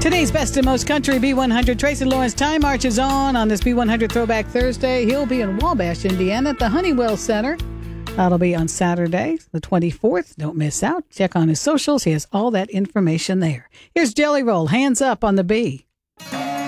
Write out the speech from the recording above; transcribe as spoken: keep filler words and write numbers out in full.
Today's Best and Most Country B one hundred. Tracy Lawrence Time marches on on this B one hundred Throwback Thursday. He'll be in Wabash, Indiana at the Honeywell Center. That'll be on Saturday, the twenty-fourth. Don't miss out. Check on his socials. He has all that information there. Here's Jelly Roll, Hands Up on the B.